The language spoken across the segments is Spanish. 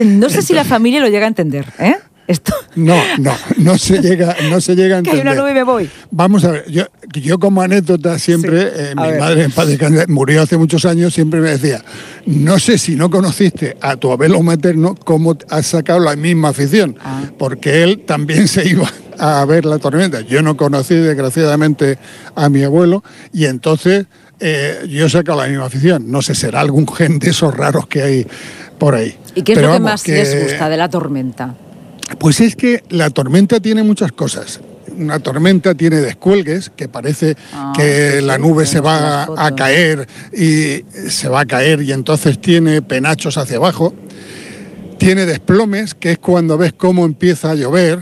No sé si la familia lo llega a entender, ¿eh? Esto. No se llega a entender. Que hay una nube y me voy. Vamos a ver, yo como anécdota siempre, mi madre en paz descanse, murió hace muchos años, siempre me decía, no sé si no conociste a tu abuelo materno cómo has sacado la misma afición, porque él también se iba a ver la tormenta. Yo no conocí desgraciadamente a mi abuelo y entonces yo he sacado la misma afición. No sé, será algún gen de esos raros que hay por ahí. ¿Y qué es lo que más les gusta de la tormenta? Pues es que la tormenta tiene muchas cosas. Una tormenta tiene descuelgues, que parece que la nube se va a caer y entonces tiene penachos hacia abajo. Tiene desplomes, que es cuando ves cómo empieza a llover.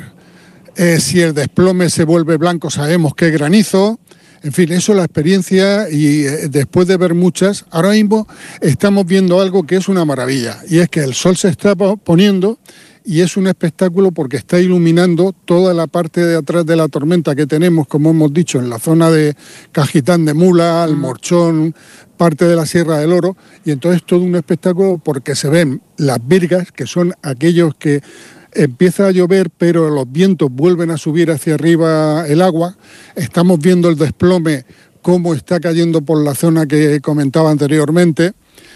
Si el desplome se vuelve blanco, sabemos que es granizo. En fin, eso es la experiencia y después de ver muchas, ahora mismo estamos viendo algo que es una maravilla. Y es que el sol se está poniendo y es un espectáculo porque está iluminando toda la parte de atrás de la tormenta que tenemos, como hemos dicho, en la zona de Cajitán de Mula, El Morchón, parte de la Sierra del Oro, y entonces todo un espectáculo porque se ven las virgas, que son aquellos que empieza a llover, pero los vientos vuelven a subir hacia arriba el agua. Estamos viendo el desplome, cómo está cayendo por la zona que comentaba anteriormente.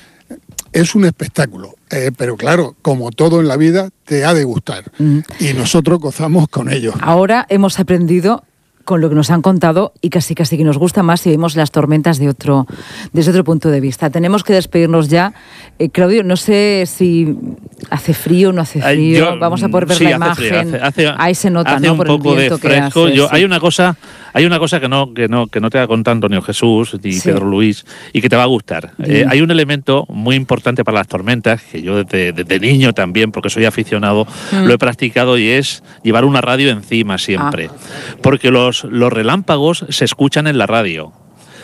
Es un espectáculo, pero claro, como todo en la vida, te ha de gustar. Y nosotros gozamos con ello. Ahora hemos aprendido con lo que nos han contado y casi que nos gusta más si vemos las tormentas desde otro punto de vista. Tenemos que despedirnos ya. Claudio, no sé si hace frío o no hace frío. Vamos a poder ver la imagen. Ahí se nota, hace ¿no? un por poco el viento de fresco. que hace. Hay una cosa que no te ha contado Antonio Jesús ni Pedro Luis y que te va a gustar. Hay un elemento muy importante para las tormentas que yo desde niño también, porque soy aficionado, lo he practicado y es llevar una radio encima siempre. Porque los relámpagos se escuchan en la radio.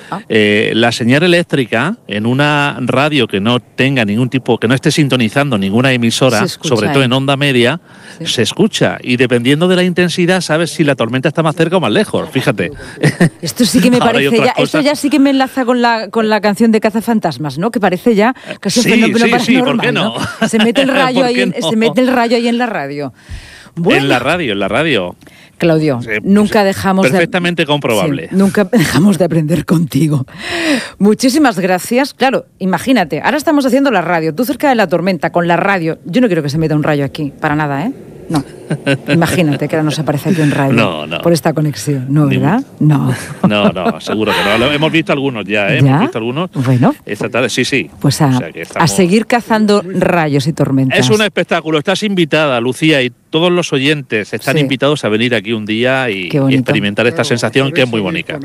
La señal eléctrica en una radio que no tenga ningún tipo, que no esté sintonizando ninguna emisora, sobre todo en onda media, se escucha y dependiendo de la intensidad sabes si la tormenta está más cerca o más lejos, fíjate. Esto sí que me parece ya, esto ya sí que me enlaza con la canción de Cazafantasmas, ¿no? Que parece ya casi un fenómeno paranormal, ¿por qué no? Se mete el rayo ahí en la radio. Bueno. En la radio. Claudio, nunca dejamos perfectamente comprobable. Sí, nunca dejamos de aprender contigo. Muchísimas gracias. Claro, imagínate, ahora estamos haciendo la radio, tú cerca de la tormenta, con la radio. Yo no quiero que se meta un rayo aquí, para nada, ¿eh? No. Imagínate que ahora nos aparece aquí un rayo. No. Por esta conexión, ¿no, verdad? No, seguro que no. Hemos visto algunos ya, ¿eh? ¿Ya? Hemos visto algunos. Bueno. Esta tarde, sí. Pues a seguir cazando rayos y tormentas. Es un espectáculo. Estás invitada, Lucía, y todos los oyentes están invitados a venir aquí un día y experimentar esta sensación que es muy bonita.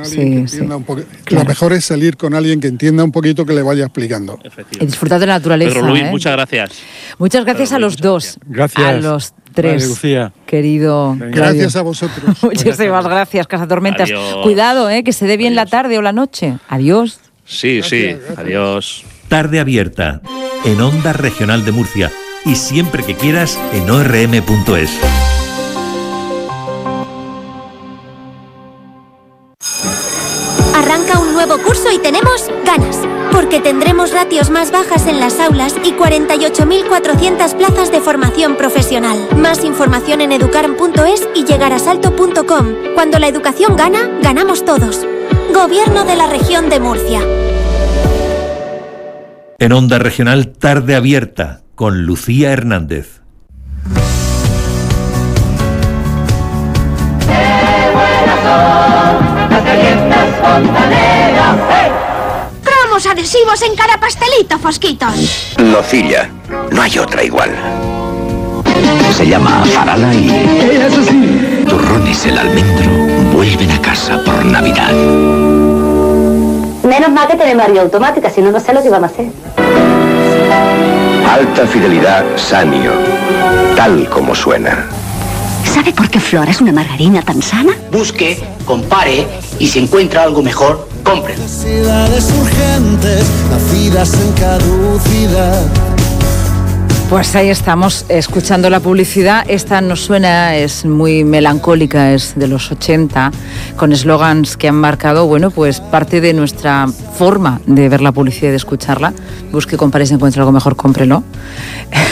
Lo mejor es salir con alguien que entienda un poquito, que le vaya explicando. Y disfrutar de la naturaleza. Pedro Luis, muchas gracias. Muchas gracias a los dos. Gracias. A los tres. Vale, Lucía. Querido Claudio. Gracias a vosotros. Muchísimas gracias, Cazatormentas. Adiós. Cuidado, que se dé bien la tarde o la noche. Adiós. Sí. Adiós. Tarde abierta en Onda Regional de Murcia y siempre que quieras en orm.es. Arranca un nuevo curso y tenemos ganas, porque tendremos ratios más bajas en las aulas y 48.400 plazas de formación profesional. Más información en educarm.es y llegarasalto.com. Cuando la educación gana, ganamos todos. Gobierno de la Región de Murcia. En Onda Regional, Tarde Abierta con Lucía Hernández. ¡Cromos adhesivos en cada pastelito, Fosquitos! Nocilla, no hay otra igual. Se llama Farala y... ¡Eso sí! Turrones el almendro vuelven a casa por Navidad. Menos mal que tenemos radio automática, si no, no sé lo que vamos a hacer. Alta fidelidad Sanio, tal como suena. ¿Sabe por qué Flora es una margarina tan sana? Busque, compare y si encuentra algo mejor, compre. Necesidades urgentes, nacidas en caducidad. Pues ahí estamos, escuchando la publicidad. Esta nos suena, es muy melancólica, es de los 80, con eslogans que han marcado, bueno, pues parte de nuestra forma de ver la publicidad y de escucharla. Busque, compare, si encuentra algo mejor, cómprelo.